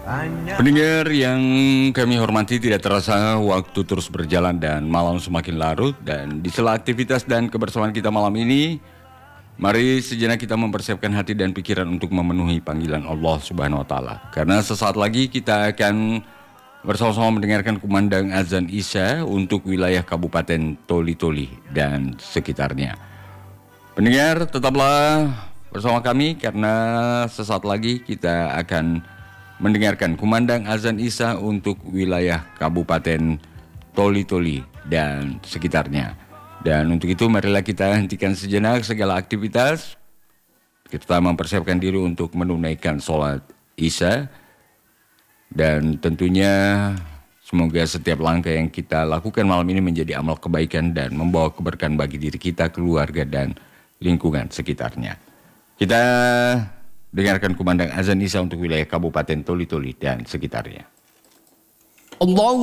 Pendengar yang kami hormati, tidak terasa waktu terus berjalan dan malam semakin larut. Dan di sela aktivitas dan kebersamaan kita malam ini, mari sejenak kita mempersiapkan hati dan pikiran untuk memenuhi panggilan Allah Subhanahu wa Ta'ala. Karena sesaat lagi kita akan bersama-sama mendengarkan kumandang azan Isya untuk wilayah Kabupaten Toli-Toli dan sekitarnya. Pendengar, tetaplah bersama kami karena sesaat lagi kita akan mendengarkan kumandang azan Isya untuk wilayah Kabupaten Toli-Toli dan sekitarnya. Dan untuk itu marilah kita hentikan sejenak segala aktivitas. Kita mempersiapkan diri untuk menunaikan sholat Isya. Dan tentunya semoga setiap langkah yang kita lakukan malam ini menjadi amal kebaikan dan membawa keberkahan bagi diri kita, keluarga, dan lingkungan sekitarnya. Kita dengarkan kumandang azan Isya untuk wilayah Kabupaten Toli-Toli dan sekitarnya. Allah